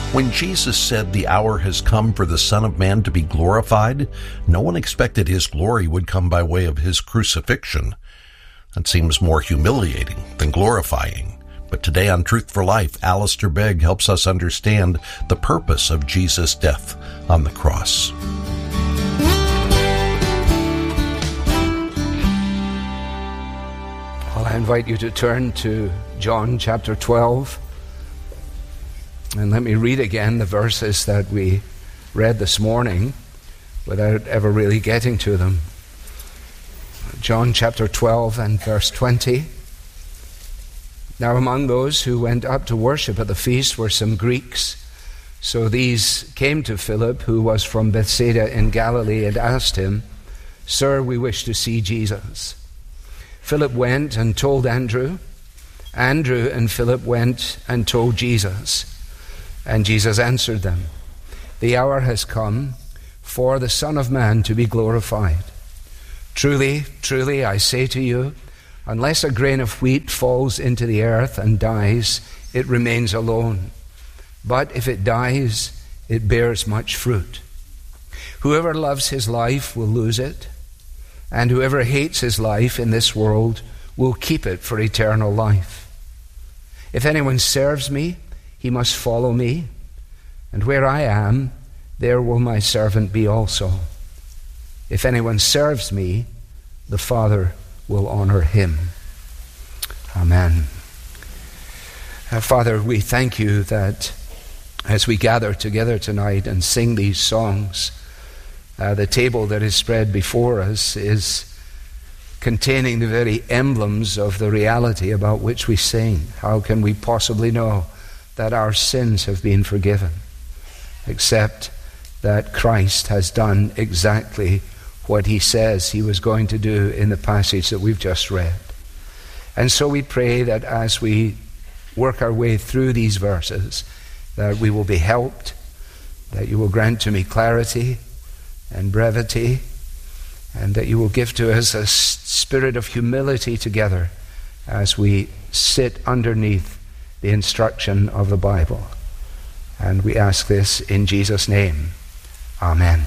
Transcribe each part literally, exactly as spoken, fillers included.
When Jesus said the hour has come for the Son of Man to be glorified, no one expected his glory would come by way of his crucifixion. That seems more humiliating than glorifying. But today on Truth for Life, Alistair Begg helps us understand the purpose of Jesus' death on the cross. Well, I invite you to turn to John chapter twelve. And let me read again the verses that we read this morning without ever really getting to them. John chapter twelve and verse twenty. Now among those who went up to worship at the feast were some Greeks. So these came to Philip, who was from Bethsaida in Galilee, and asked him, "Sir, we wish to see Jesus." Philip went and told Andrew. Andrew and Philip went and told Jesus. And Jesus answered them, "The hour has come for the Son of Man to be glorified. Truly, truly, I say to you, unless a grain of wheat falls into the earth and dies, it remains alone. But if it dies, it bears much fruit. Whoever loves his life will lose it, and whoever hates his life in this world will keep it for eternal life. If anyone serves me, he must follow me, and where I am, there will my servant be also. If anyone serves me, the Father will honor him." Amen. Uh, Father, we thank you that as we gather together tonight and sing these songs, uh, the table that is spread before us is containing the very emblems of the reality about which we sing. How can we possibly know that our sins have been forgiven, except that Christ has done exactly what he says he was going to do in the passage that we've just read. And so we pray that as we work our way through these verses, that we will be helped, that you will grant to me clarity and brevity, and that you will give to us a spirit of humility together as we sit underneath the instruction of the Bible. And we ask this in Jesus' name. Amen.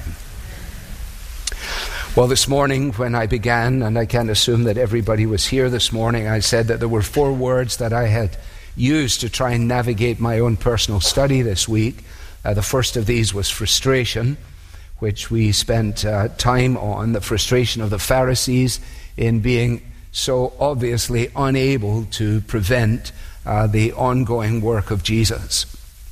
Well, this morning when I began, and I can't assume that everybody was here this morning, I said that there were four words that I had used to try and navigate my own personal study this week. Uh, the first of these was frustration, which we spent uh, time on, the frustration of the Pharisees in being so obviously unable to prevent Uh, the ongoing work of Jesus.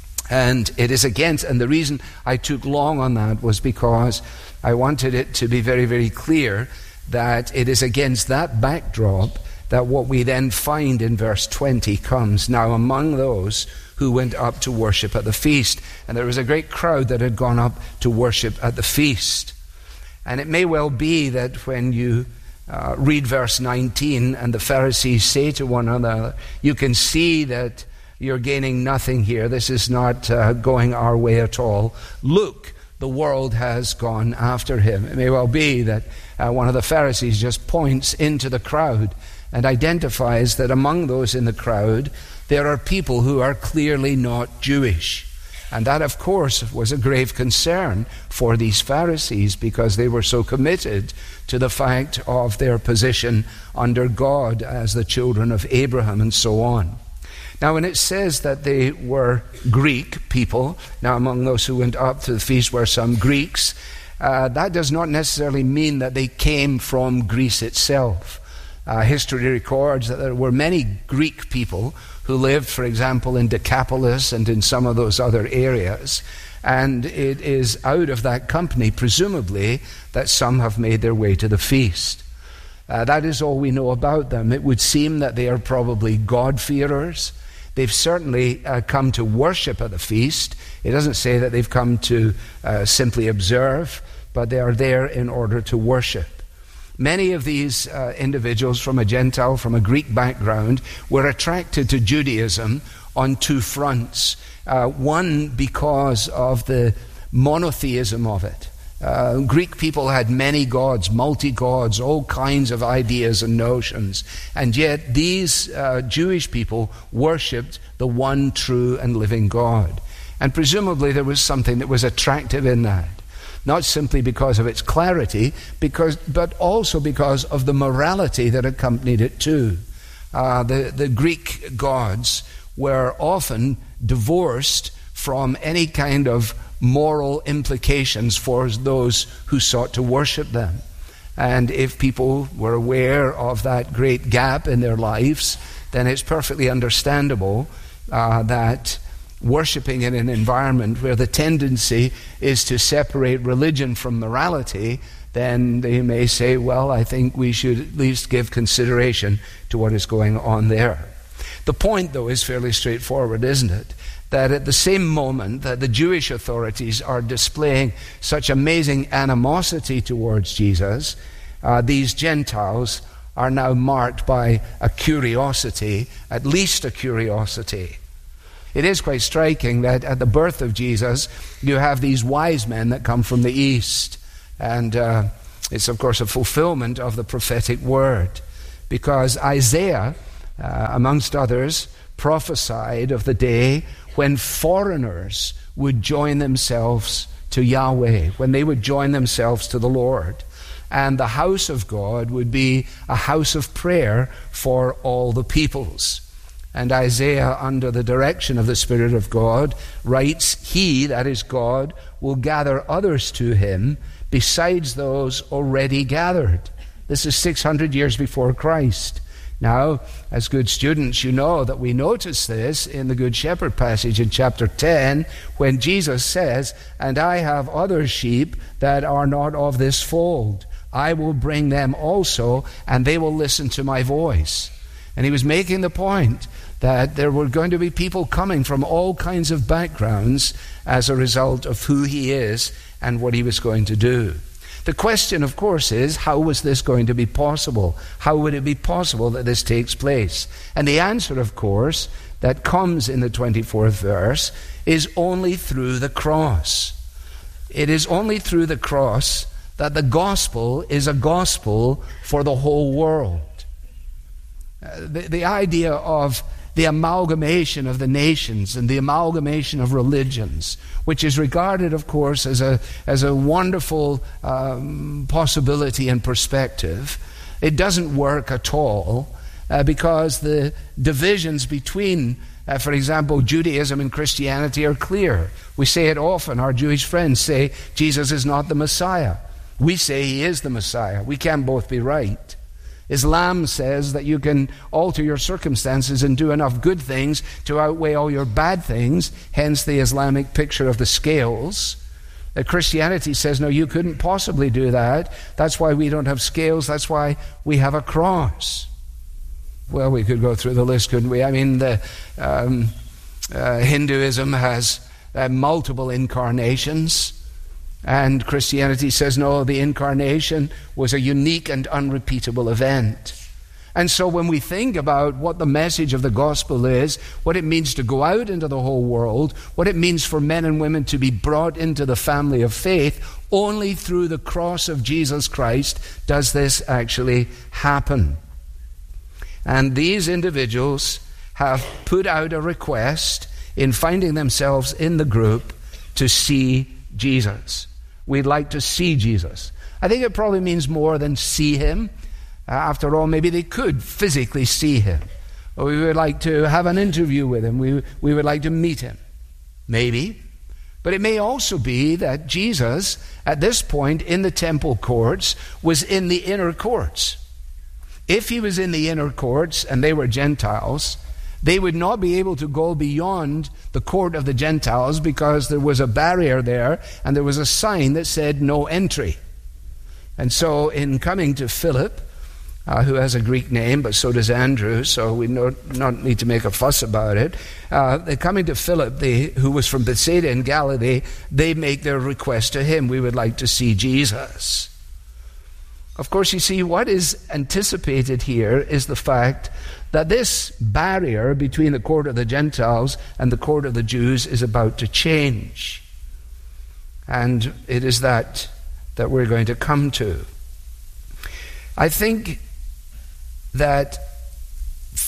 And it is against, and the reason I took long on that was because I wanted it to be very, very clear that it is against that backdrop that what we then find in verse twenty comes. Now among those who went up to worship at the feast, and there was a great crowd that had gone up to worship at the feast. And it may well be that when you Uh, read verse nineteen, and the Pharisees say to one another, you can see that you're gaining nothing here. This is not uh, going our way at all. Look, the world has gone after him. It may well be that uh, one of the Pharisees just points into the crowd and identifies that among those in the crowd, there are people who are clearly not Jewish. And that, of course, was a grave concern for these Pharisees because they were so committed to the fact of their position under God as the children of Abraham and so on. Now, when it says that they were Greek people, now among those who went up to the feast were some Greeks, uh, that does not necessarily mean that they came from Greece itself. Uh, history records that there were many Greek people who lived, for example, in Decapolis and in some of those other areas. And it is out of that company, presumably, that some have made their way to the feast. Uh, that is all we know about them. It would seem that they are probably God-fearers. They've certainly uh, come to worship at the feast. It doesn't say that they've come to uh, simply observe, but they are there in order to worship. Many of these uh, individuals from a Gentile, from a Greek background, were attracted to Judaism on two fronts. Uh, one, because of the monotheism of it. Uh, Greek people had many gods, multi-gods, all kinds of ideas and notions. And yet these uh, Jewish people worshipped the one true and living God. And presumably there was something that was attractive in that. Not simply because of its clarity, because, but also because of the morality that accompanied it too. Uh, the, the Greek gods were often divorced from any kind of moral implications for those who sought to worship them. And if people were aware of that great gap in their lives, then it's perfectly understandable uh, that worshiping in an environment where the tendency is to separate religion from morality, then they may say, well, I think we should at least give consideration to what is going on there. The point, though, is fairly straightforward, isn't it? That at the same moment that the Jewish authorities are displaying such amazing animosity towards Jesus, uh, these Gentiles are now marked by a curiosity, at least a curiosity. It is quite striking that at the birth of Jesus, you have these wise men that come from the east. And uh, it's, of course, a fulfillment of the prophetic word. Because Isaiah, uh, amongst others, prophesied of the day when foreigners would join themselves to Yahweh, when they would join themselves to the Lord. And the house of God would be a house of prayer for all the peoples. And Isaiah, under the direction of the Spirit of God, writes, He, that is God, will gather others to Him besides those already gathered. This is six hundred years before Christ. Now, as good students, you know that we notice this in the Good Shepherd passage in chapter ten, when Jesus says, And I have other sheep that are not of this fold. I will bring them also, and they will listen to my voice. And he was making the point that there were going to be people coming from all kinds of backgrounds as a result of who he is and what he was going to do. The question, of course, is how was this going to be possible? How would it be possible that this takes place? And the answer, of course, that comes in the twenty-fourth verse is only through the cross. It is only through the cross that the gospel is a gospel for the whole world. Uh, the, the idea of the amalgamation of the nations and the amalgamation of religions, which is regarded, of course, as a as a wonderful um, possibility and perspective, it doesn't work at all uh, because the divisions between, uh, for example, Judaism and Christianity are clear. We say it often. Our Jewish friends say Jesus is not the Messiah. We say he is the Messiah. We can't both be right. Islam says that you can alter your circumstances and do enough good things to outweigh all your bad things, hence the Islamic picture of the scales. Uh, Christianity says, no, you couldn't possibly do that. That's why we don't have scales. That's why we have a cross. Well, we could go through the list, couldn't we? I mean, the, um, uh, Hinduism has uh, multiple incarnations. And Christianity says, no, the incarnation was a unique and unrepeatable event. And so when we think about what the message of the gospel is, what it means to go out into the whole world, what it means for men and women to be brought into the family of faith, only through the cross of Jesus Christ does this actually happen. And these individuals have put out a request in finding themselves in the group to see Jesus. We'd like to see Jesus. I think it probably means more than see him. Uh, after all, maybe they could physically see him. Or we would like to have an interview with him. We, we would like to meet him. Maybe. But it may also be that Jesus, at this point in the temple courts, was in the inner courts. If he was in the inner courts and they were Gentiles, they would not be able to go beyond the court of the Gentiles because there was a barrier there and there was a sign that said no entry. And so in coming to Philip, uh, who has a Greek name, but so does Andrew, so we no, not need to make a fuss about it, uh, they're coming to Philip, they, who was from Bethsaida in Galilee, they make their request to him. We would like to see Jesus. Of course, you see, what is anticipated here is the fact that this barrier between the court of the Gentiles and the court of the Jews is about to change. And it is that that we're going to come to. I think that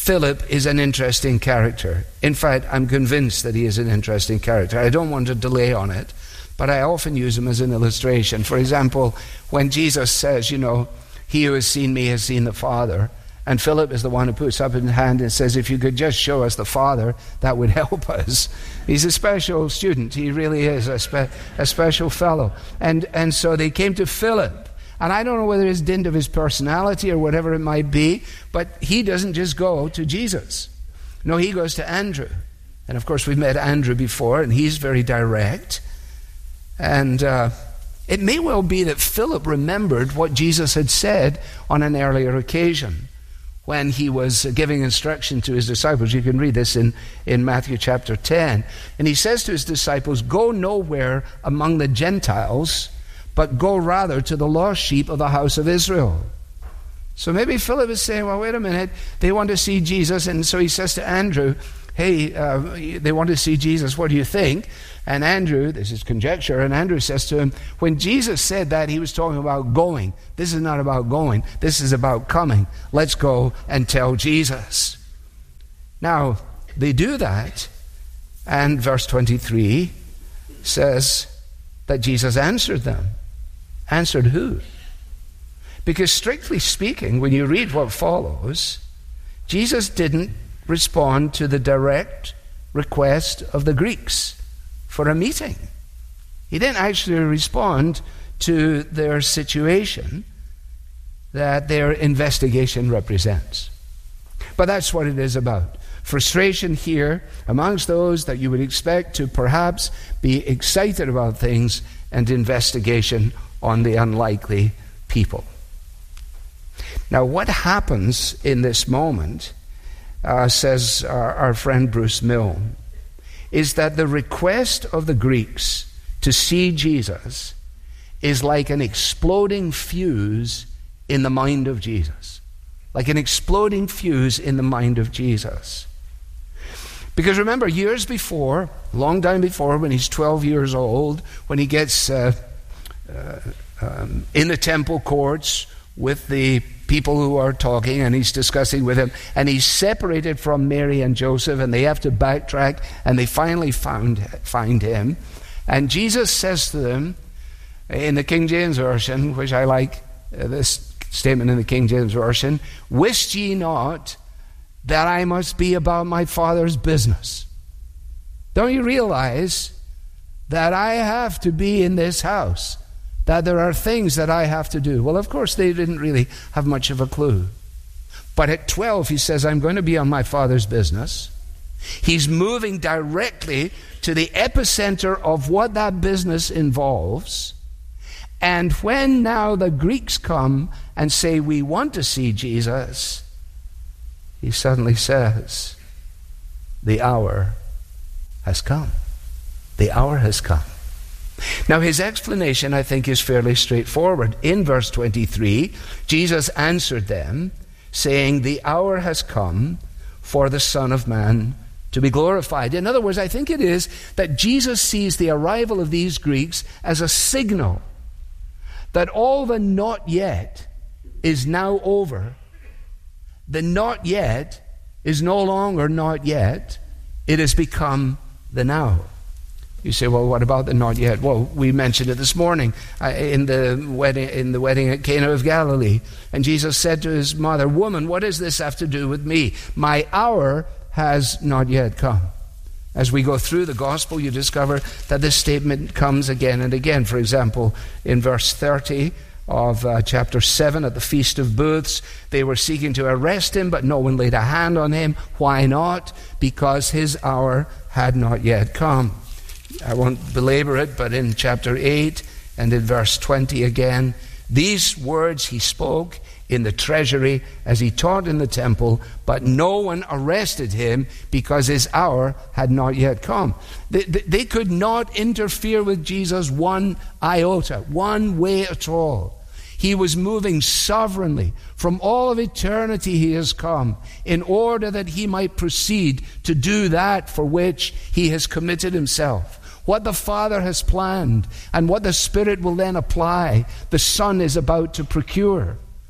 Philip is an interesting character. In fact, I'm convinced that he is an interesting character. I don't want to delay on it, but I often use him as an illustration. For example, when Jesus says, you know, he who has seen me has seen the Father, and Philip is the one who puts up his hand and says, if you could just show us the Father, that would help us. He's a special student. He really is a, spe- a special fellow. And, and so they came to Philip. And I don't know whether it's dint of his personality or whatever it might be, but he doesn't just go to Jesus. No, he goes to Andrew. And of course, we've met Andrew before, and he's very direct. And uh, it may well be that Philip remembered what Jesus had said on an earlier occasion when he was giving instruction to his disciples. You can read this in, in Matthew chapter ten. And he says to his disciples, go nowhere among the Gentiles, but go rather to the lost sheep of the house of Israel. So maybe Philip is saying, well, wait a minute, they want to see Jesus. And so he says to Andrew, hey, uh, they want to see Jesus, what do you think? And Andrew, this is conjecture, and Andrew says to him, when Jesus said that, he was talking about going. This is not about going. This is about coming. Let's go and tell Jesus. Now, they do that, and verse twenty-three says that Jesus answered them. Answered who? Because strictly speaking, when you read what follows, Jesus didn't respond to the direct request of the Greeks for a meeting. He didn't actually respond to their situation that their investigation represents. But that's what it is about. Frustration here amongst those that you would expect to perhaps be excited about things, and investigation on the unlikely people. Now, what happens in this moment, uh, says our, our friend Bruce Milne, is that the request of the Greeks to see Jesus is like an exploding fuse in the mind of Jesus. Like an exploding fuse in the mind of Jesus. Because remember, years before, long time before, when he's twelve years old, when he gets uh, uh, um, in the temple courts with the people who are talking, and he's discussing with him, and he's separated from Mary and Joseph, and they have to backtrack, and they finally found find him. And Jesus says to them, in the King James Version, which I like uh, this statement in the King James Version, wist ye not that I must be about my Father's business? Don't you realize that I have to be in this house? That there are things that I have to do? Well, of course, they didn't really have much of a clue. But at twelve, he says, I'm going to be on my Father's business. He's moving directly to the epicenter of what that business involves. And when now the Greeks come and say, we want to see Jesus, he suddenly says, the hour has come. The hour has come. Now, his explanation, I think, is fairly straightforward. In verse twenty-three, Jesus answered them, saying, the hour has come for the Son of Man to be glorified. In other words, I think it is that Jesus sees the arrival of these Greeks as a signal that all the not yet is now over. The not yet is no longer not yet. It has become the now. You say, well, what about the not yet? Well, we mentioned it this morning uh, in the wedding in the wedding at Cana of Galilee. And Jesus said to his mother, woman, what does this have to do with me? My hour has not yet come. As we go through the gospel, you discover that this statement comes again and again. For example, in verse thirty of uh, chapter seven, at the Feast of Booths, they were seeking to arrest him, but no one laid a hand on him. Why not? Because his hour had not yet come. I won't belabor it, but in chapter eight and in verse twenty again, these words he spoke in the treasury as he taught in the temple, but no one arrested him because his hour had not yet come. They, they, they could not interfere with Jesus one iota, one way at all. He was moving sovereignly. From all of eternity he has come in order that he might proceed to do that for which he has committed himself. What the Father has planned and what the Spirit will then apply, the Son is about to procure.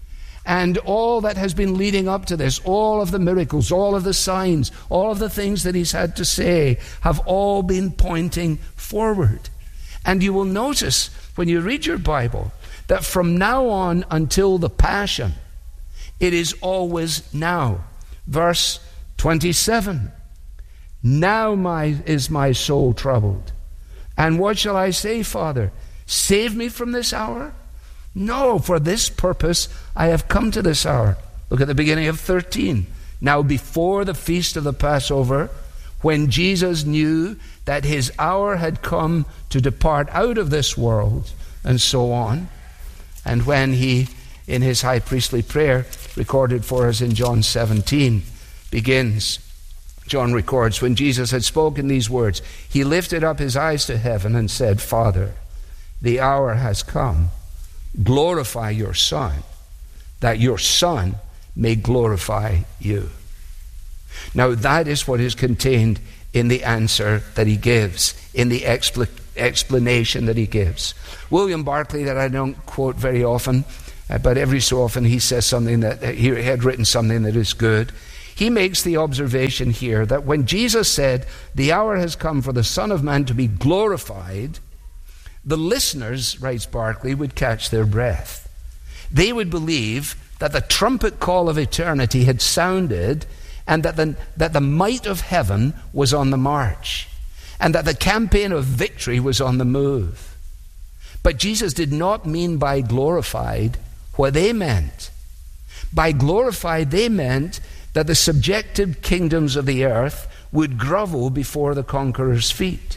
And all that has been leading up to this, all of the miracles, all of the signs, all of the things that he's had to say have all been pointing forward. And you will notice when you read your Bible that from now on until the Passion, it is always now. Verse twenty-seven, now my is my soul troubled. And what shall I say, Father? Save me from this hour? No, for this purpose I have come to this hour. Look at the beginning of thirteen. Now before the feast of the Passover, when Jesus knew that his hour had come to depart out of this world, and so on, and when he, in his high priestly prayer, recorded for us in John seventeen, begins, John records, when Jesus had spoken these words, he lifted up his eyes to heaven and said, Father, the hour has come. Glorify your Son, that your Son may glorify you. Now that is what is contained in the answer that he gives, in the expl- explanation that he gives. William Barclay, that I don't quote very often, uh, but every so often he says something that, uh, he had written something that is good. He makes the observation here that when Jesus said, the hour has come for the Son of Man to be glorified, the listeners, writes Barclay, would catch their breath. They would believe that the trumpet call of eternity had sounded, and that the, that the might of heaven was on the march, and that the campaign of victory was on the move. But Jesus did not mean by glorified what they meant. By glorified, they meant that the subjected kingdoms of the earth would grovel before the conqueror's feet.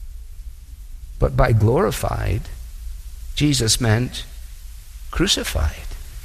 But by glorified, Jesus meant crucified.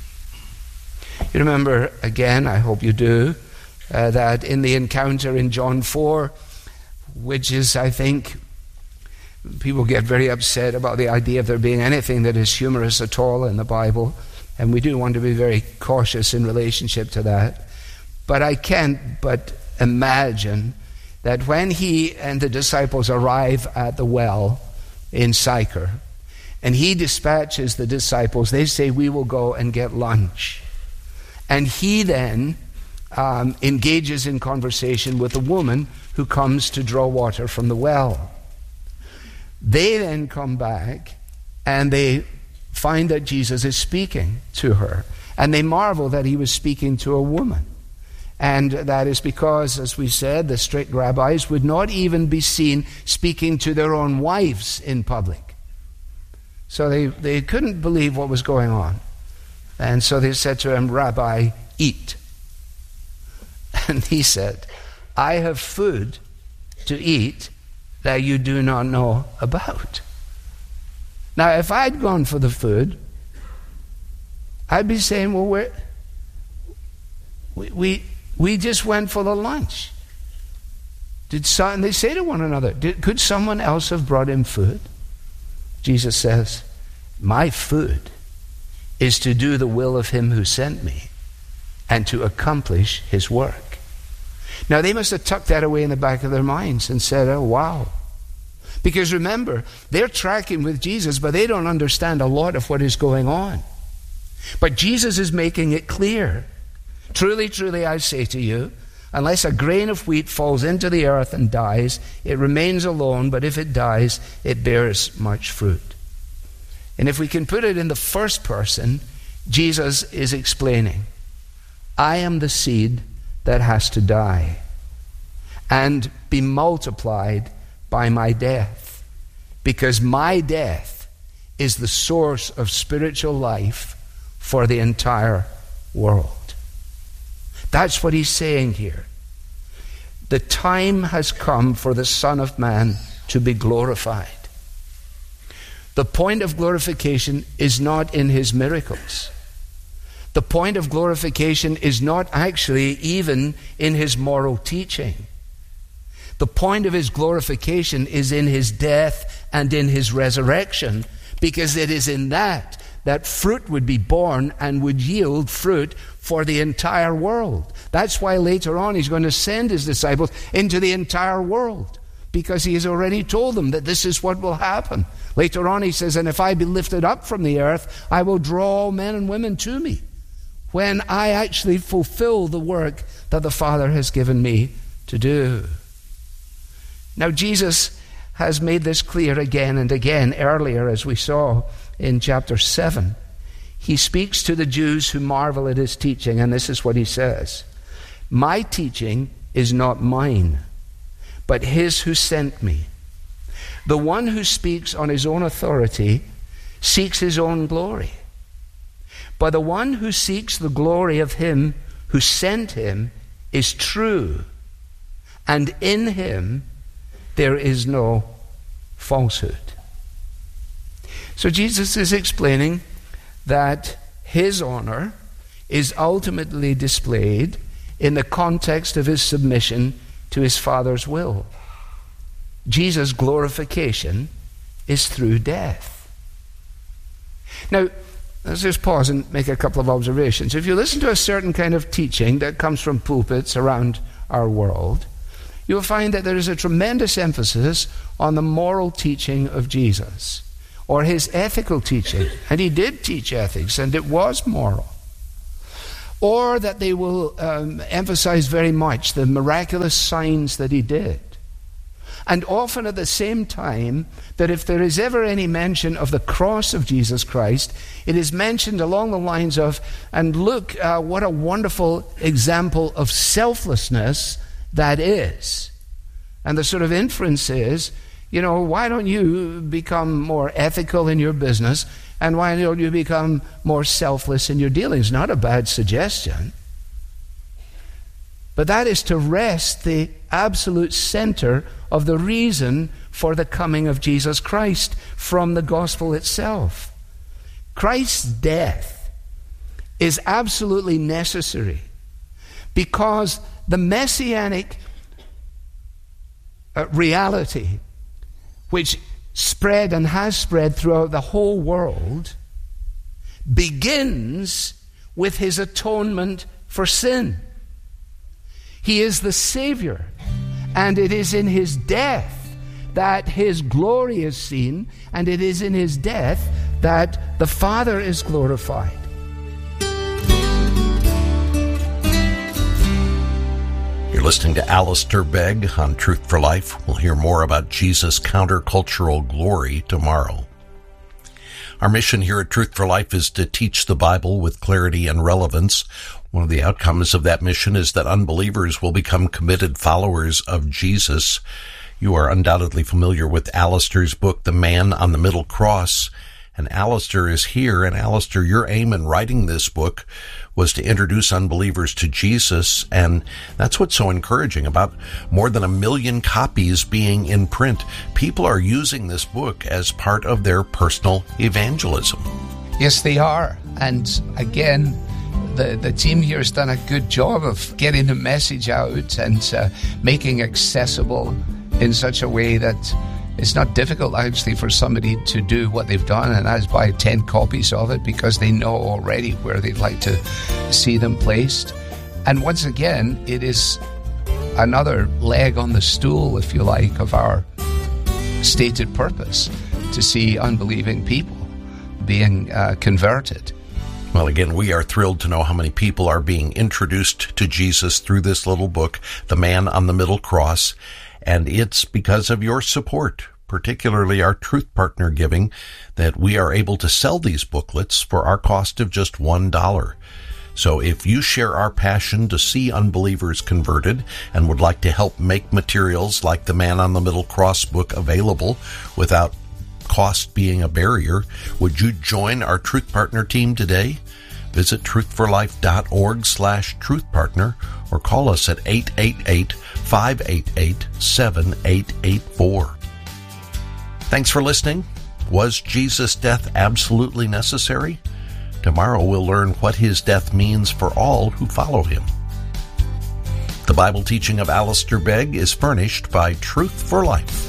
You remember, again, I hope you do, uh, that in the encounter in John four, which is, I think, people get very upset about the idea of there being anything that is humorous at all in the Bible, and we do want to be very cautious in relationship to that. But I can't but imagine that when he and the disciples arrive at the well in Sychar, and he dispatches the disciples, they say, we will go and get lunch. And he then um, engages in conversation with a woman who comes to draw water from the well. They then come back and they find that Jesus is speaking to her. And they marvel that he was speaking to a woman. And that is because, as we said, the strict rabbis would not even be seen speaking to their own wives in public. So they, they couldn't believe what was going on. And so they said to him, Rabbi, eat. And he said, I have food to eat that you do not know about. Now, if I'd gone for the food, I'd be saying, well, we're, we... we We just went for the lunch. Did some, they say to one another, did, could someone else have brought him food? Jesus says, my food is to do the will of him who sent me and to accomplish his work. Now they must have tucked that away in the back of their minds and said, oh wow. Because remember, they're tracking with Jesus, but they don't understand a lot of what is going on. But Jesus is making it clear. Truly, truly, I say to you, unless a grain of wheat falls into the earth and dies, it remains alone, but if it dies, it bears much fruit. And if we can put it in the first person, Jesus is explaining, I am the seed that has to die and be multiplied by my death, because my death is the source of spiritual life for the entire world. That's what he's saying here. The time has come for the Son of Man to be glorified. The point of glorification is not in his miracles. The point of glorification is not actually even in his moral teaching. The point of his glorification is in his death and in his resurrection, because it is in that that fruit would be born and would yield fruit for the entire world. That's why later on he's going to send his disciples into the entire world, because he has already told them that this is what will happen. Later on he says, and if I be lifted up from the earth, I will draw all men and women to me. when I actually fulfill the work that the Father has given me to do. Now, Jesus has made this clear again and again. Earlier, as we saw in chapter seven, he speaks to the Jews who marvel at his teaching, and this is what he says: "My teaching is not mine, but his who sent me. The one who speaks on his own authority seeks his own glory. But the one who seeks the glory of him who sent him is true, and in him there is no falsehood." So Jesus is explaining that his honor is ultimately displayed in the context of his submission to his Father's will. Jesus' glorification is through death. Now, let's just pause and make a couple of observations. If you listen to a certain kind of teaching that comes from pulpits around our world, you'll find that there is a tremendous emphasis on the moral teaching of Jesus, or his ethical teaching. And he did teach ethics, and it was moral. Or that they will um, emphasize very much the miraculous signs that he did. And often at the same time, that if there is ever any mention of the cross of Jesus Christ, it is mentioned along the lines of, and look, uh, what a wonderful example of selflessness that is. And the sort of inference is, you know, why don't you become more ethical in your business, and why don't you become more selfless in your dealings? Not a bad suggestion. But that is to wrest the absolute center of the reason for the coming of Jesus Christ from the gospel itself. Christ's death is absolutely necessary because the messianic uh, reality, which spread and has spread throughout the whole world, begins with his atonement for sin. He is the Savior, and it is in his death that his glory is seen, and it is in his death that the Father is glorified. You're listening to Alistair Begg on Truth for Life. We'll hear more about Jesus' countercultural glory tomorrow. Our mission here at Truth for Life is to teach the Bible with clarity and relevance. One of the outcomes of that mission is that unbelievers will become committed followers of Jesus. You are undoubtedly familiar with Alistair's book, The Man on the Middle Cross. And Alistair is here. And Alistair, your aim in writing this book was to introduce unbelievers to Jesus. And that's what's so encouraging about more than a million copies being in print. People are using this book as part of their personal evangelism. Yes, they are. And again, The, the team here has done a good job of getting the message out and uh, making accessible in such a way that it's not difficult actually for somebody to do what they've done, and that is buy ten copies of it because they know already where they'd like to see them placed. And once again, it is another leg on the stool, if you like, of our stated purpose, to see unbelieving people being uh, converted. Well, again, we are thrilled to know how many people are being introduced to Jesus through this little book, The Man on the Middle Cross, and it's because of your support, particularly our Truth Partner giving, that we are able to sell these booklets for our cost of just one dollar. So if you share our passion to see unbelievers converted and would like to help make materials like the Man on the Middle Cross book available without cost being a barrier, would you join our Truth Partner team today? Visit truthforlife.org slash truthpartner or call us at eight eight eight, five eight eight, seven eight eight four. Thanks for listening. Was Jesus' death absolutely necessary? Tomorrow we'll learn what his death means for all who follow him. The Bible teaching of Alistair Begg is furnished by Truth for Life,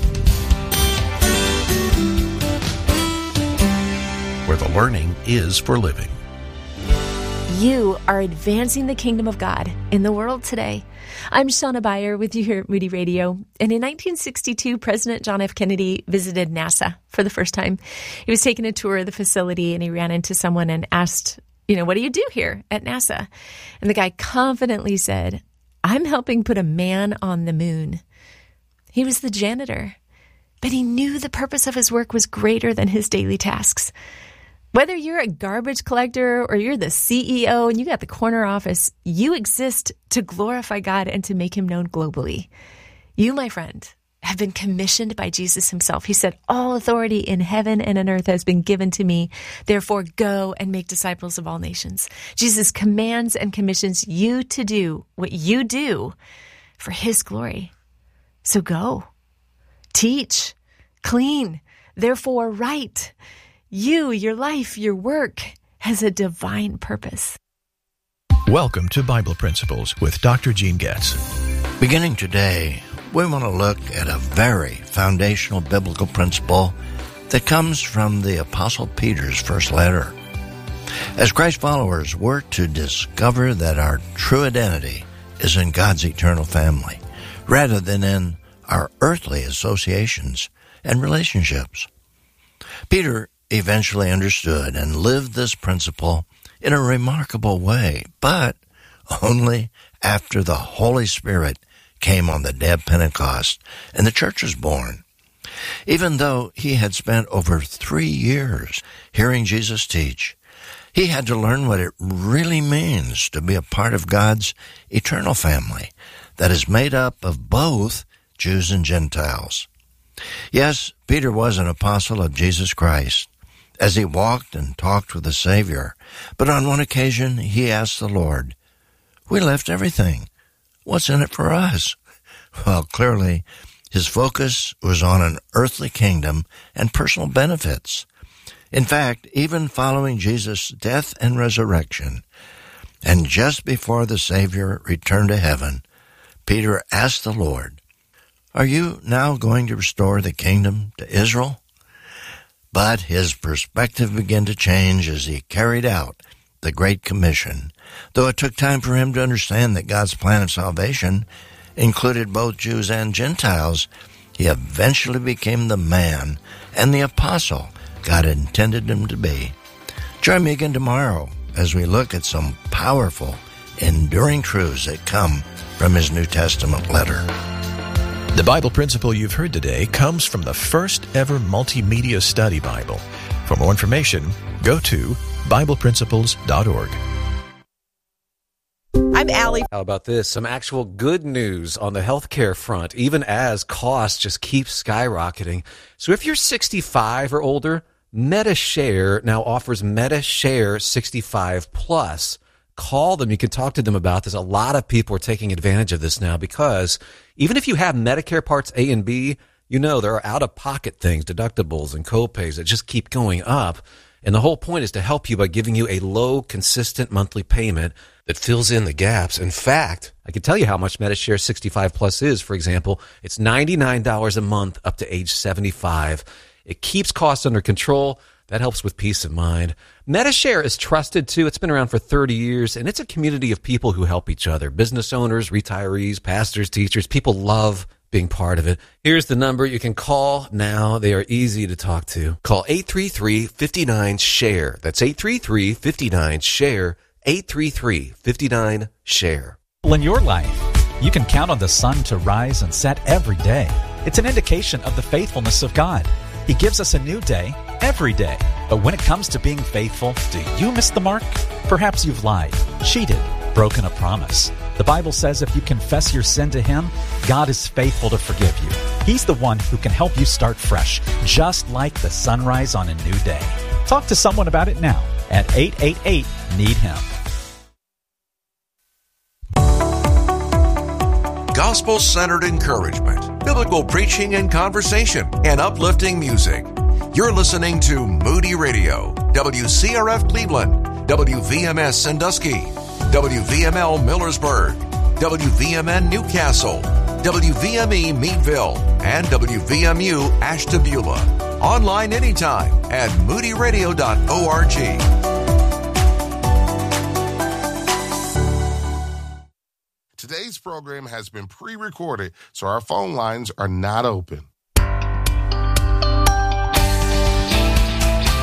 where the learning is for living. You are advancing the kingdom of God in the world today. I'm Shauna Beyer with you here at Moody Radio. And in nineteen sixty-two, President John F. Kennedy visited NASA for the first time. He was taking a tour of the facility and he ran into someone and asked you know, what do you do here at NASA? And the guy confidently said, I'm helping put a man on the moon. He was the janitor, but he knew the purpose of his work was greater than his daily tasks. Whether you're a garbage collector or you're the C E O and you got the corner office, you exist to glorify God and to make him known globally. You, my friend, have been commissioned by Jesus himself. He said, all authority in heaven and on earth has been given to me. Therefore, go and make disciples of all nations. Jesus commands and commissions you to do what you do for his glory. So go, teach, clean, therefore write. You, your life, your work has a divine purpose. Welcome to Bible Principles with Doctor Gene Getz. Beginning today, we want to look at a very foundational biblical principle that comes from the Apostle Peter's first letter. As Christ followers, we're to discover that our true identity is in God's eternal family, rather than in our earthly associations and relationships. Peter eventually understood and lived this principle in a remarkable way, but only after the Holy Spirit came on the day of Pentecost and the church was born. Even though he had spent over three years hearing Jesus teach, he had to learn what it really means to be a part of God's eternal family that is made up of both Jews and Gentiles. Yes, Peter was an apostle of Jesus Christ as he walked and talked with the Savior, but on one occasion he asked the Lord, "We left everything. What's in it for us?" Well, clearly, his focus was on an earthly kingdom and personal benefits. In fact, even following Jesus' death and resurrection, and just before the Savior returned to heaven, Peter asked the Lord, "Are you now going to restore the kingdom to Israel?" But his perspective began to change as he carried out the Great Commission, though it took time for him to understand that God's plan of salvation included both Jews and Gentiles. He eventually became the man and the apostle God intended him to be. Join me again tomorrow as we look at some powerful, enduring truths that come from his New Testament letter. The Bible principle you've heard today comes from the first ever multimedia study Bible. For more information, go to Bible Principles dot org. I'm Allie. How about this? Some actual good news on the healthcare front, even as costs just keep skyrocketing. So if you're sixty-five or older, MediShare now offers MediShare sixty-five plus. Call them. You can talk to them about this. A lot of people are taking advantage of this now because even if you have Medicare Parts A and B, you know there are out-of-pocket things, deductibles and copays that just keep going up. And the whole point is to help you by giving you a low, consistent monthly payment that fills in the gaps. In fact, I can tell you how much MediShare sixty-five plus is. For example, it's ninety-nine dollars a month up to age seventy-five. It keeps costs under control. That helps with peace of mind. MediShare is trusted, too. It's been around for thirty years, and it's a community of people who help each other. Business owners, retirees, pastors, teachers. People love being part of it. Here's the number you can call now. They are easy to talk to. Call eight three three, five nine, SHARE. That's eight three three, five nine, SHARE. eight three three, five nine, SHARE. In your life, you can count on the sun to rise and set every day. It's an indication of the faithfulness of God. He gives us a new day every day. But when it comes to being faithful, do you miss the mark? Perhaps you've lied, cheated, broken a promise. The Bible says if you confess your sin to Him, God is faithful to forgive you. He's the one who can help you start fresh, just like the sunrise on a new day. Talk to someone about it now at eight eight eight, need him. Gospel-centered encouragement, biblical preaching and conversation, and uplifting music. You're listening to Moody Radio, W C R F Cleveland, W V M S Sandusky, W V M L Millersburg, W V M N Newcastle, W V M E Meadville, and W V M U Ashtabula. Online anytime at moody radio dot org. Today's program has been pre-recorded, so our phone lines are not open.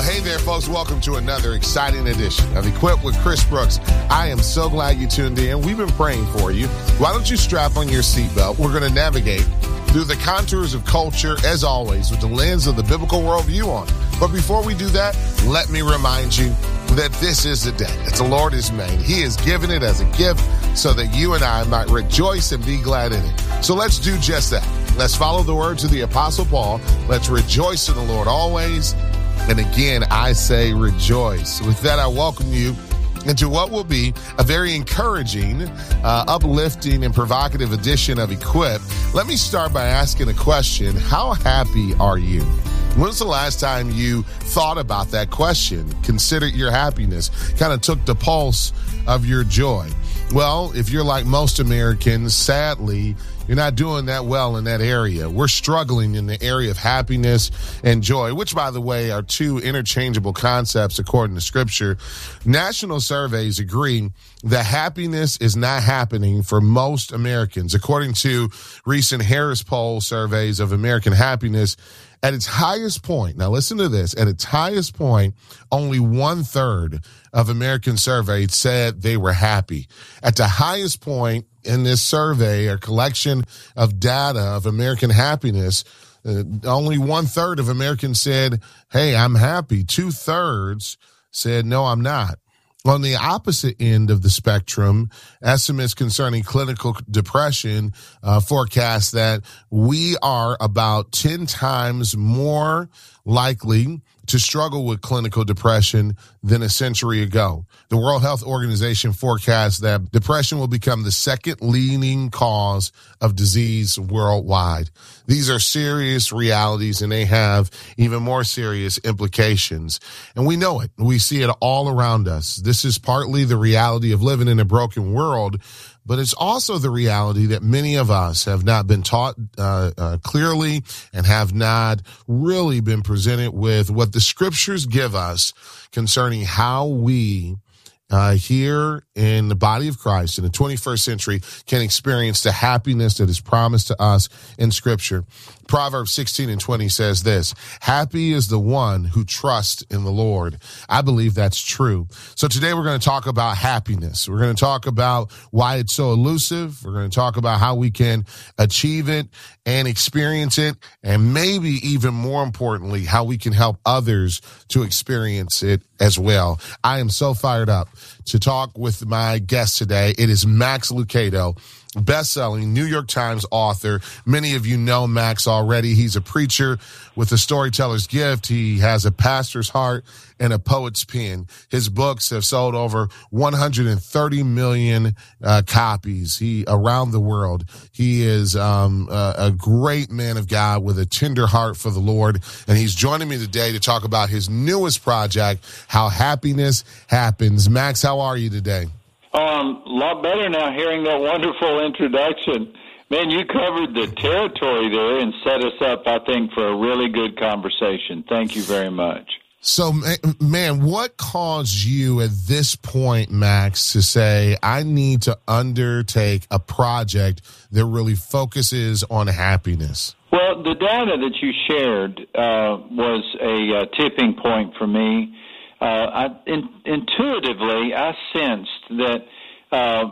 Well, hey there, folks. Welcome to another exciting edition of Equipped with Chris Brooks. I am so glad you tuned in. We've been praying for you. Why don't you strap on your seatbelt? We're going to navigate through the contours of culture, as always, with the lens of the biblical worldview on. But before we do that, let me remind you that this is the day that the Lord has made. He has given it as a gift so that you and I might rejoice and be glad in it. So let's do just that. Let's follow the words of the Apostle Paul. Let's rejoice in the Lord always. And again, I say rejoice. With that, I welcome you into what will be a very encouraging, uh, uplifting, and provocative edition of Equip. Let me start by asking a question. How happy are you? When's the last time you thought about that question, considered your happiness, kind of took the pulse of your joy? Well, if you're like most Americans, sadly, you're not doing that well in that area. We're struggling in the area of happiness and joy, which, by the way, are two interchangeable concepts according to Scripture. National surveys agree that happiness is not happening for most Americans. According to recent Harris Poll surveys of American happiness, at its highest point, now listen to this, at its highest point, only one third of Americans surveyed said they were happy. At the highest point in this survey, a collection of data of American happiness, uh, only one third of Americans said, hey, I'm happy. Two thirds said, no, I'm not. On the opposite end of the spectrum, estimates concerning clinical depression uh, forecast that we are about ten times more likely to struggle with clinical depression than a century ago. The World Health Organization forecasts that depression will become the second leading cause of disease worldwide. These are serious realities, and they have even more serious implications. And we know it. We see it all around us. This is partly the reality of living in a broken world, but it's also the reality that many of us have not been taught uh, uh, clearly and have not really been presented with what the Scriptures give us concerning how we Uh, here in the body of Christ in the twenty-first century can experience the happiness that is promised to us in Scripture. Proverbs sixteen and twenty says this: happy is the one who trusts in the Lord. I believe that's true. So today we're going to talk about happiness. We're going to talk about why it's so elusive. We're going to talk about how we can achieve it and experience it, and maybe even more importantly, how we can help others to experience it as well. I am so fired up to talk with my guest today. It is Max Lucado, best-selling New York Times author. Many of you know Max already. He's a preacher with a storyteller's gift. He has a pastor's heart and a poet's pen. His books have sold over one hundred thirty million uh, copies he around the world. He is um, a, a great man of God with a tender heart for the Lord, and he's joining me today to talk about his newest project, How Happiness Happens. Max, how are you today? Um, a lot better now hearing that wonderful introduction. Man, you covered the territory there and set us up, I think, for a really good conversation. Thank you very much. So, man, what caused you at this point, Max, to say, I need to undertake a project that really focuses on happiness? Well, the data that you shared uh, was a uh, tipping point for me. Uh, I, in, intuitively, I sensed that uh,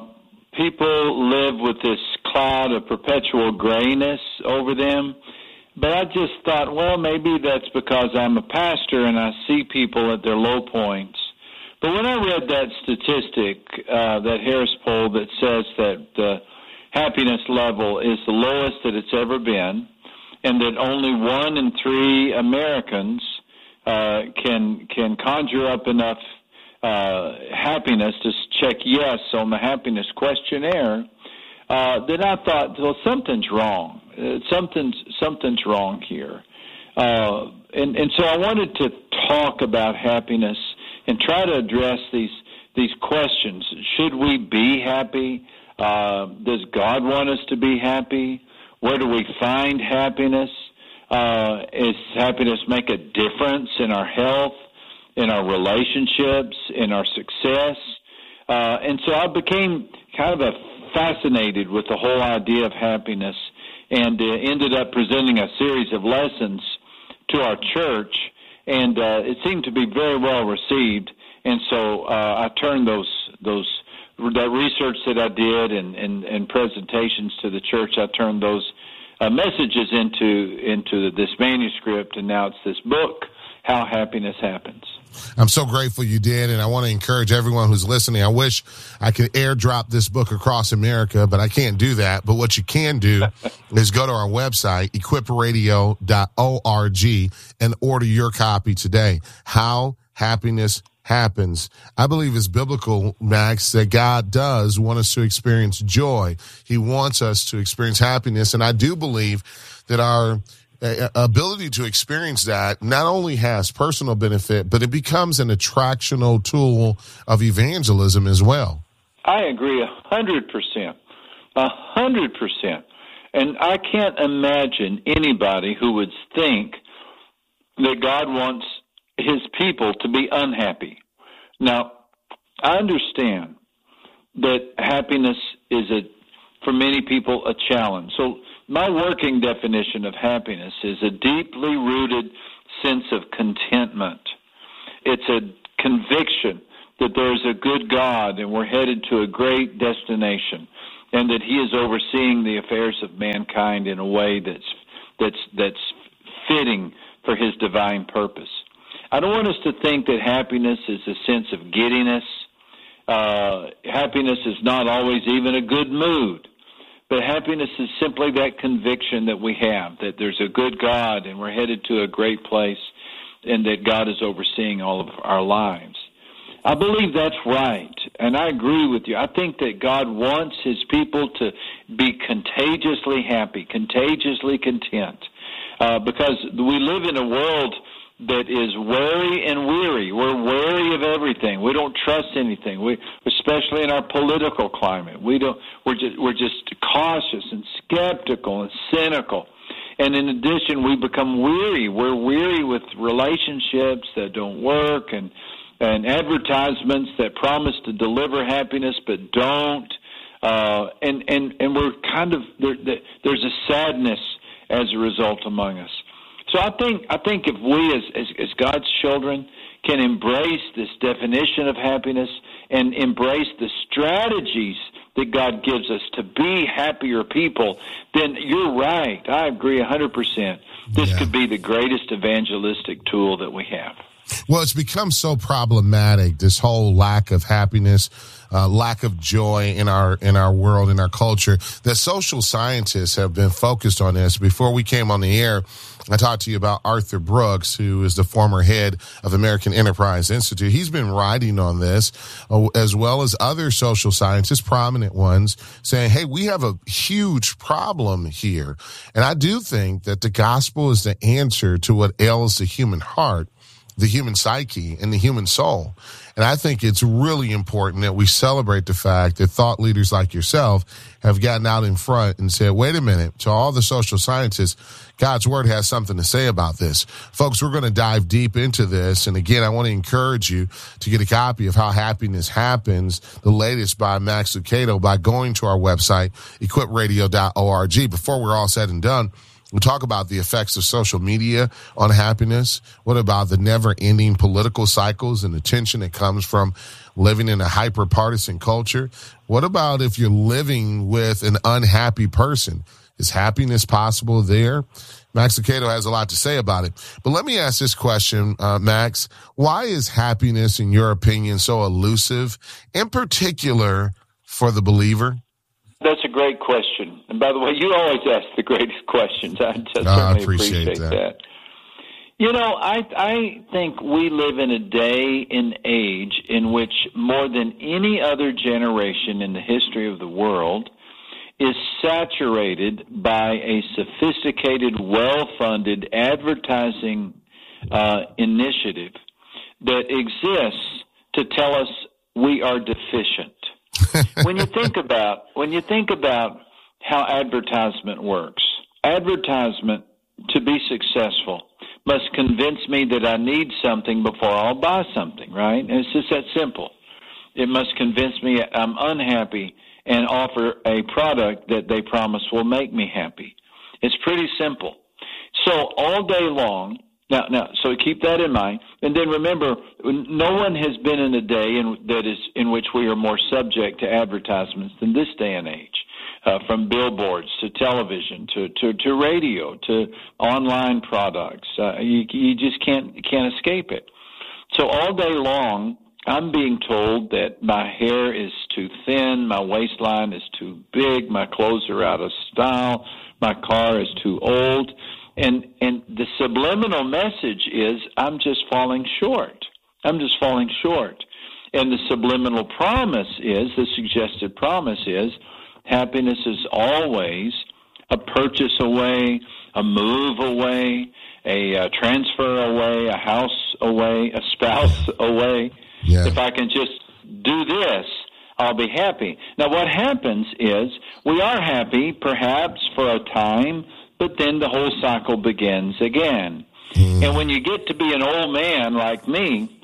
people live with this cloud of perpetual grayness over them. But I just thought, well, maybe that's because I'm a pastor and I see people at their low points. But when I read that statistic, uh, that Harris poll that says that the happiness level is the lowest that it's ever been, and that only one in three Americans uh, can can conjure up enough uh, happiness to check yes on the happiness questionnaire, uh, then I thought, well, something's wrong. Uh, something's something's wrong here, uh, and and so I wanted to talk about happiness and try to address these these questions. Should we be happy? Uh, does God want us to be happy? Where do we find happiness? Uh, is happiness make a difference in our health, in our relationships, in our success? Uh, and so I became kind of a fascinated with the whole idea of happiness, and uh, ended up presenting a series of lessons to our church. and uh, it seemed to be very well received. And so uh, I turned those those that research that I did and, and, and presentations to the church, I turned those uh, messages into into this manuscript, and now it's this book, How Happiness Happens. I'm so grateful you did, and I want to encourage everyone who's listening. I wish I could airdrop this book across America, but I can't do that. But what you can do is go to our website, equip radio dot org, and order your copy today. How Happiness Happens. I believe it's biblical, Max, that God does want us to experience joy. He wants us to experience happiness, and I do believe that our uh, ability to experience that not only has personal benefit, but it becomes an attractional tool of evangelism as well. I agree a hundred percent, a hundred percent. And I can't imagine anybody who would think that God wants his people to be unhappy. Now, I understand that happiness is, a, for many people, a challenge. So my working definition of happiness is a deeply rooted sense of contentment. It's a conviction that there's a good God and we're headed to a great destination, and that he is overseeing the affairs of mankind in a way that's that's that's fitting for his divine purpose. I don't want us to think that happiness is a sense of giddiness. Uh, happiness is not always even a good mood. But happiness is simply that conviction that we have, that there's a good God and we're headed to a great place, and that God is overseeing all of our lives. I believe that's right, and I agree with you. I think that God wants his people to be contagiously happy, contagiously content, uh, because we live in a world that is wary and weary. We're wary of everything. We don't trust anything. We, especially in our political climate, we don't. We're just we're just cautious and skeptical and cynical. And in addition, we become weary. We're weary with relationships that don't work, and and advertisements that promise to deliver happiness but don't. Uh, and and and we're kind of there, there's a sadness as a result among us. So I think I think if we as, as as God's children can embrace this definition of happiness and embrace the strategies that God gives us to be happier people, then you're right. I agree one hundred percent. This yeah. could be the greatest evangelistic tool that we have. Well, it's become so problematic, this whole lack of happiness, uh, lack of joy in our in our world, in our culture, that social scientists have been focused on this. Before we came on the air, I talked to you about Arthur Brooks, who is the former head of American Enterprise Institute. He's been writing on this, uh, as well as other social scientists, prominent ones, saying, hey, we have a huge problem here. And I do think that the gospel is the answer to what ails the human heart, the human psyche, and the human soul. And I think it's really important that we celebrate the fact that thought leaders like yourself have gotten out in front and said, wait a minute, to all the social scientists, God's word has something to say about this. Folks, we're going to dive deep into this. And again, I want to encourage you to get a copy of How Happiness Happens, the latest by Max Lucado, by going to our website, equip radio dot org. Before we're all said and done, we'll talk about the effects of social media on happiness. What about the never-ending political cycles and the tension that comes from living in a hyper-partisan culture? What about if you're living with an unhappy person? Is happiness possible there? Max Lucado has a lot to say about it. But let me ask this question, uh, Max. Why is happiness, in your opinion, so elusive, in particular for the believer? That's a great question. And by the way, you always ask the greatest questions. I just oh, certainly I appreciate, appreciate that. that. You know, I I think we live in a day and age in which more than any other generation in the history of the world is saturated by a sophisticated, well-funded advertising uh, initiative that exists to tell us we are deficient. when you think about when you think about how advertisement works, advertisement, to be successful, must convince me that I need something before I'll buy something, right? And it's just that simple. It must convince me I'm unhappy and offer a product that they promise will make me happy. It's pretty simple. So all day long, Now, now, so keep that in mind. And then remember, no one has been in a day in, that is in which we are more subject to advertisements than this day and age. Uh, from billboards to television to, to, to radio to online products. Uh, you, you just can't can't escape it. So all day long, I'm being told that my hair is too thin, my waistline is too big, my clothes are out of style, my car is too old. And, and the subliminal message is I'm just falling short. I'm just falling short. And the subliminal promise is, the suggested promise is, happiness is always a purchase away, a move away, a, a transfer away, a house away, a spouse away. Yeah. If I can just do this, I'll be happy. Now, what happens is we are happy, perhaps for a time, but then the whole cycle begins again. Mm. And when you get to be an old man like me,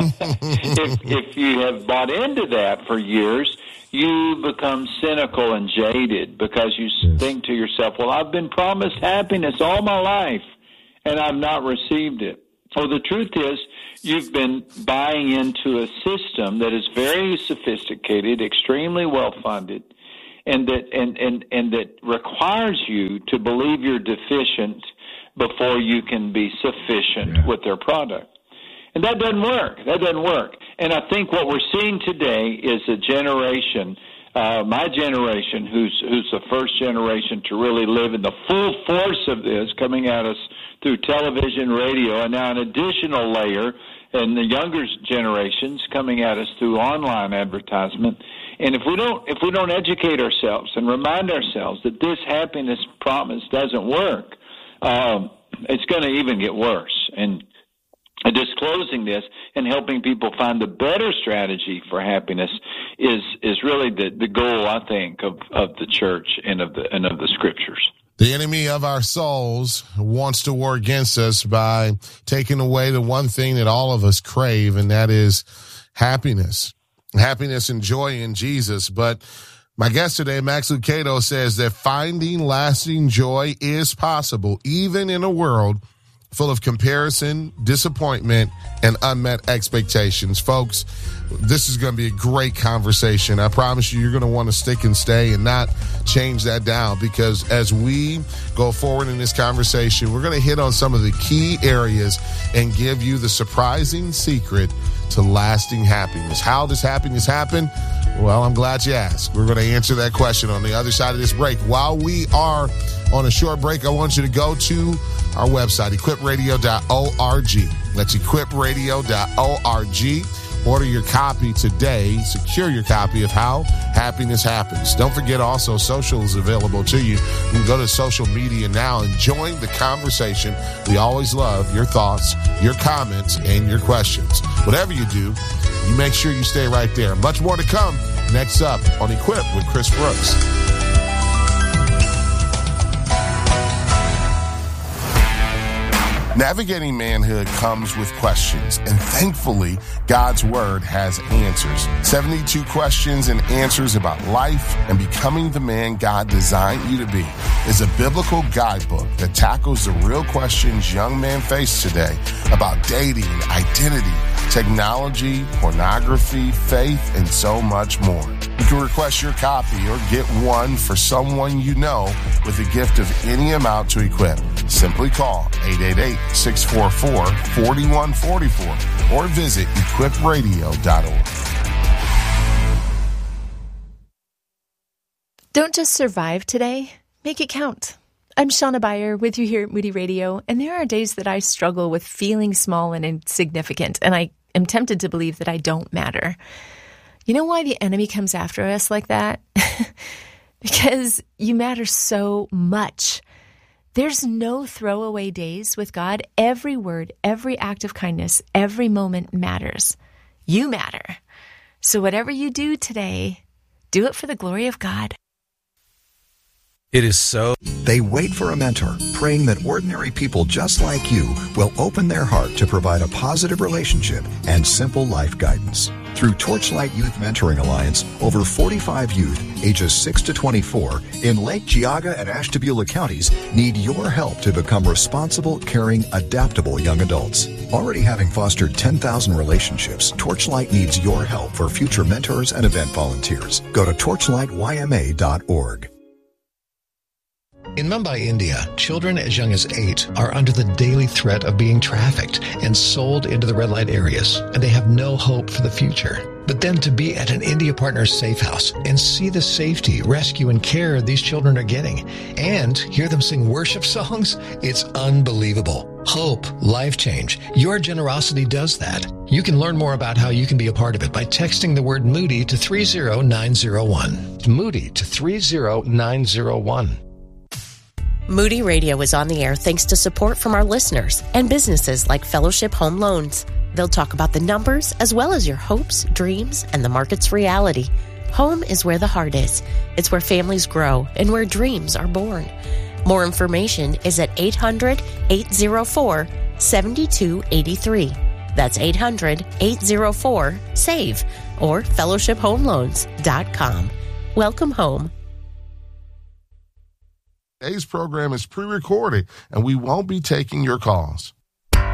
if, if you have bought into that for years, you become cynical and jaded because you yes. think to yourself, well, I've been promised happiness all my life, and I've not received it. Well, the truth is you've been buying into a system that is very sophisticated, extremely well-funded, and that and, and, and that requires you to believe you're deficient before you can be sufficient yeah. with their product. And that doesn't work. That doesn't work. And I think what we're seeing today is a generation, uh, my generation, who's who's the first generation to really live in the full force of this, coming at us through television, radio, and now an additional layer, and the younger generations coming at us through online advertisement. And if we don't, if we don't educate ourselves and remind ourselves that this happiness promise doesn't work, um, it's going to even get worse. And disclosing this and helping people find the better strategy for happiness is is really the, the goal, I think, of, of the church and of the and of the scriptures. The enemy of our souls wants to war against us by taking away the one thing that all of us crave, and that is happiness. Happiness and joy in Jesus. But my guest today, Max Lucado, says that finding lasting joy is possible, even in a world full of comparison, disappointment, and unmet expectations. Folks, this is going to be a great conversation. I promise you, you're going to want to stick and stay and not change that down, because as we go forward in this conversation, we're going to hit on some of the key areas and give you the surprising secret to lasting happiness. How does happiness happen? Well, I'm glad you asked. We're going to answer that question on the other side of this break. While we are on a short break, I want you to go to our website, equip radio dot org. That's equip radio dot org. Order your copy today. Secure your copy of How Happiness Happens. Don't forget also social is available to you. You can go to social media now and join the conversation. We always love your thoughts, your comments, and your questions. Whatever you do, you make sure you stay right there. Much more to come next up on Equip with Chris Brooks. Navigating manhood comes with questions, and thankfully, God's Word has answers. seventy-two questions and answers about life and becoming the man God designed you to be is a biblical guidebook that tackles the real questions young men face today about dating, identity, technology, pornography, faith, and so much more. You can request your copy or get one for someone you know with a gift of any amount to equip. Simply call eight eight eight, six four four, four one four four or visit equip radio dot org. Don't just survive today, make it count. I'm Shauna Beyer with you here at Moody Radio, and there are days that I struggle with feeling small and insignificant, and I am tempted to believe that I don't matter. You know why the enemy comes after us like that? Because you matter so much. There's no throwaway days with God. Every word, every act of kindness, every moment matters. You matter. So whatever you do today, do it for the glory of God. It is so. They wait for a mentor, praying that ordinary people just like you will open their heart to provide a positive relationship and simple life guidance. Through Torchlight Youth Mentoring Alliance, over forty-five youth ages six to twenty-four in Lake Geauga and Ashtabula counties need your help to become responsible, caring, adaptable young adults. Already having fostered ten thousand relationships, Torchlight needs your help for future mentors and event volunteers. Go to torchlight y m a dot org. In Mumbai, India, children as young as eight are under the daily threat of being trafficked and sold into the red light areas, and they have no hope for the future. But then to be at an India Partners safe house and see the safety, rescue, and care these children are getting, and hear them sing worship songs, it's unbelievable. Hope, life change. Your generosity does that. You can learn more about how you can be a part of it by texting the word Moody to three zero nine zero one. Moody to three zero nine zero one. Moody Radio is on the air thanks to support from our listeners and businesses like Fellowship Home Loans. They'll talk about the numbers as well as your hopes, dreams, and the market's reality. Home is where the heart is. It's where families grow and where dreams are born. More information is at eight hundred, eight oh four, seven two eight three. That's eight hundred, eight oh four, S A V E or fellowship home loans dot com. Welcome home. Today's program is pre-recorded, and we won't be taking your calls. And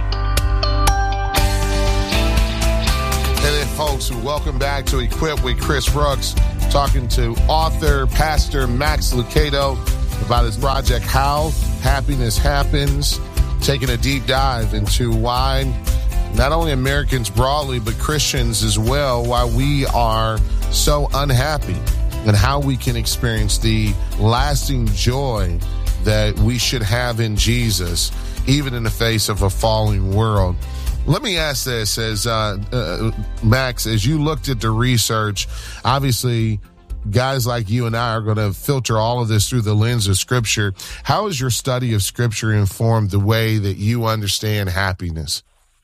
then, folks, welcome back to Equip with Chris Brooks, talking to author, pastor Max Lucado about his project, How Happiness Happens, taking a deep dive into why not only Americans broadly, but Christians as well, why we are so unhappy, and how we can experience the lasting joy that we should have in Jesus, even in the face of a falling world. Let me ask this, as uh, uh, Max, as you looked at the research, obviously guys like you and I are going to filter all of this through the lens of Scripture. How has your study of Scripture informed the way that you understand happiness?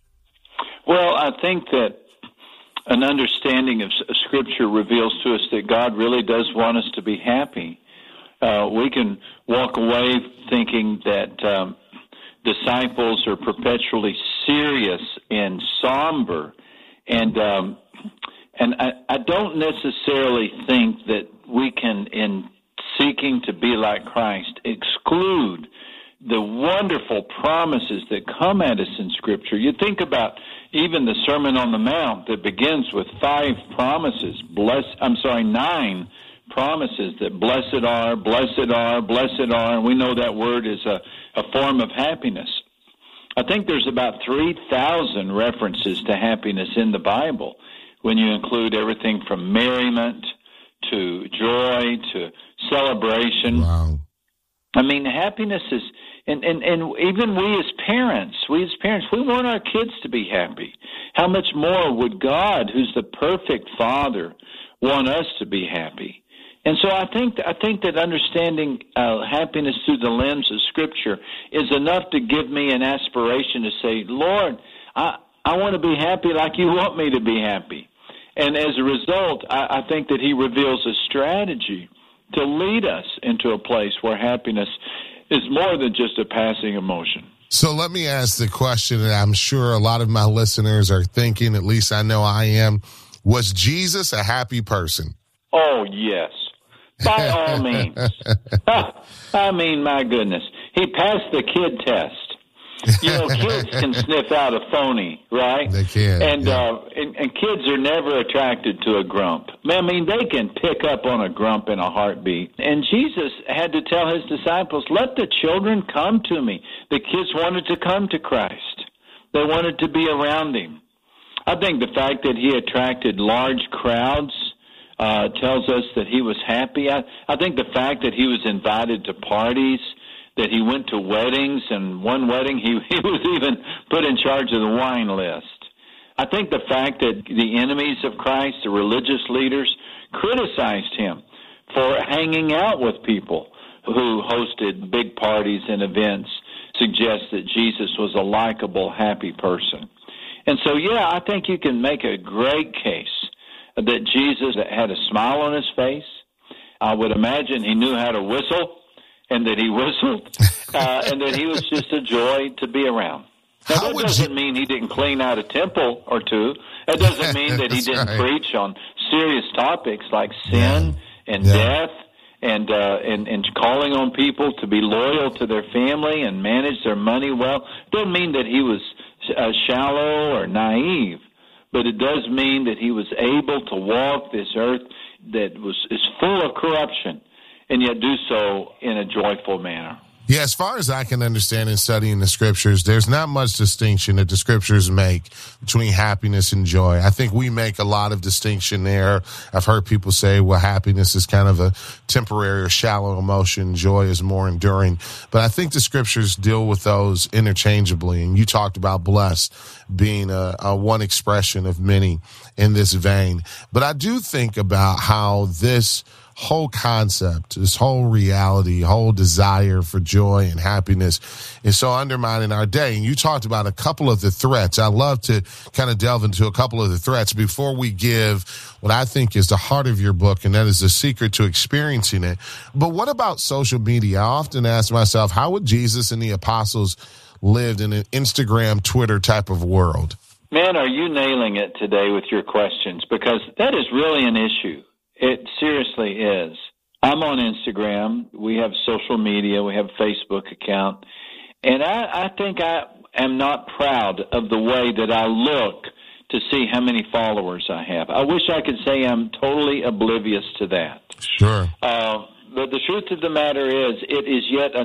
Well, I think that an understanding of Scripture reveals to us that God really does want us to be happy. Uh, we can walk away thinking that um, disciples are perpetually serious and somber, and um, and I, I don't necessarily think that we can, in seeking to be like Christ, exclude the wonderful promises that come at us in Scripture. You think about even the Sermon on the Mount that begins with five promises, bless, I'm sorry, nine promises that blessed are, blessed are, blessed are, and we know that word is a, a form of happiness. I think there's about three thousand references to happiness in the Bible when you include everything from merriment to joy to celebration. Wow. I mean, happiness is, and, and, and even we as parents, we as parents, we want our kids to be happy. How much more would God, who's the perfect Father, want us to be happy? And so I think I think that understanding uh, happiness through the lens of Scripture is enough to give me an aspiration to say, Lord, I, I want to be happy like you want me to be happy. And as a result, I, I think that he reveals a strategy to lead us into a place where happiness is more than just a passing emotion. So let me ask the question that I'm sure a lot of my listeners are thinking, at least I know I am. Was Jesus a happy person? Oh, yes. By all means. I mean, my goodness. He passed the kid test. You know, kids can sniff out a phony, right? They can. And, yeah. uh, and and kids are never attracted to a grump. I mean, they can pick up on a grump in a heartbeat. And Jesus had to tell his disciples, let the children come to me. The kids wanted to come to Christ. They wanted to be around him. I think the fact that he attracted large crowds uh, tells us that he was happy. I, I think the fact that he was invited to parties, that he went to weddings, and one wedding he, he was even put in charge of the wine list. I think the fact that the enemies of Christ, the religious leaders, criticized him for hanging out with people who hosted big parties and events suggests that Jesus was a likable, happy person. And so, yeah, I think you can make a great case that Jesus had a smile on his face. I would imagine he knew how to whistle, and that he whistled, uh, and that he was just a joy to be around. Now, How that would doesn't you- mean he didn't clean out a temple or two. That doesn't mean that he That's didn't right. preach on serious topics like sin Yeah. and Yeah. death and, uh, and and calling on people to be loyal to their family and manage their money well. Doesn't mean that he was uh, shallow or naive, but it does mean that he was able to walk this earth that was is full of corruption and yet do so in a joyful manner. Yeah, as far as I can understand in studying the scriptures, there's not much distinction that the scriptures make between happiness and joy. I think we make a lot of distinction there. I've heard people say, well, happiness is kind of a temporary or shallow emotion. Joy is more enduring. But I think the scriptures deal with those interchangeably. And you talked about blessed being a, a one expression of many in this vein. But I do think about how this whole concept, this whole reality, whole desire for joy and happiness is so undermining our day. And you talked about a couple of the threats. I love to kind of delve into a couple of the threats before we give what I think is the heart of your book, and that is the secret to experiencing it. But what about social media? I often ask myself, how would Jesus and the apostles lived in an Instagram, Twitter type of world? Man, are you nailing it today with your questions? Because that is really an issue. It seriously is. I'm on Instagram. We have social media. We have a Facebook account. And I, I think I am not proud of the way that I look to see how many followers I have. I wish I could say I'm totally oblivious to that. Sure. Uh, but the truth of the matter is, it is yet